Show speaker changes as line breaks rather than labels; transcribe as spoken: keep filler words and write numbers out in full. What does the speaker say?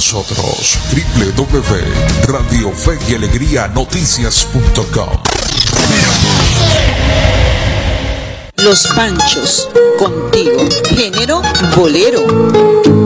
nosotros. doble u doble u doble u punto radio fe y alegría noticias punto com.
Los Panchos, contigo. Género bolero.